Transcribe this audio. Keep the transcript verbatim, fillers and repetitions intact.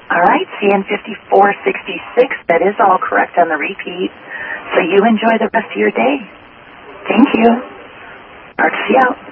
All right, C N fifty-four sixty-six, that is all correct on the repeat. So you enjoy the rest of your day. Thank you. R T C out.